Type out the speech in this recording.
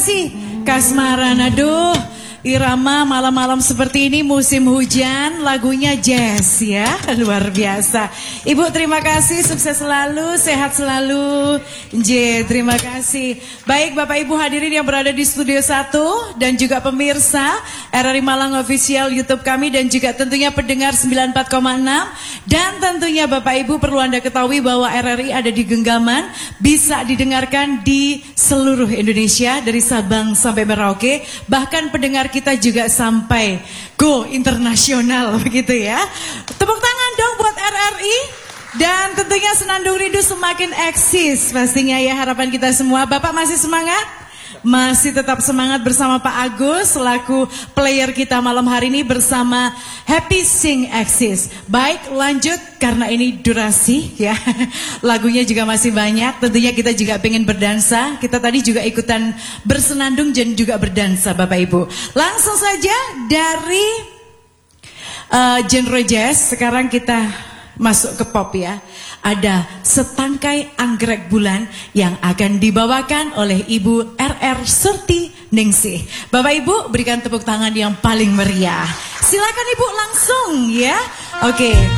kasih Kasmaran. Aduh, irama malam-malam seperti ini musim hujan, lagunya jazz ya, luar biasa. Ibu terima kasih, sukses selalu, sehat selalu. Terima kasih. Baik Bapak Ibu hadirin yang berada di Studio 1 dan juga pemirsa RRI Malang Official YouTube kami dan juga tentunya pendengar 94,6 dan tentunya Bapak Ibu perlu Anda ketahui bahwa RRI ada di genggaman, bisa didengarkan di seluruh Indonesia dari Sabang sampai Merauke, bahkan pendengar kita juga sampai go internasional begitu ya. Tepuk tangan dong buat RRI dan tentunya Senandung Rindu semakin eksis pastinya ya, harapan kita semua. Bapak masih semangat? Masih tetap semangat bersama Pak Agus selaku player kita malam hari ini bersama Happy Sing Axis. Baik, lanjut karena ini durasi ya. Lagunya juga masih banyak. Tentunya kita juga pengen berdansa. Kita tadi juga ikutan bersenandung dan juga berdansa Bapak Ibu. Langsung saja dari genre jazz sekarang kita masuk ke pop ya. Ada Setangkai Anggrek Bulan yang akan dibawakan oleh Ibu RR Surti Ningsih. Bapak Ibu berikan tepuk tangan yang paling meriah. Silakan Ibu langsung ya. Oke.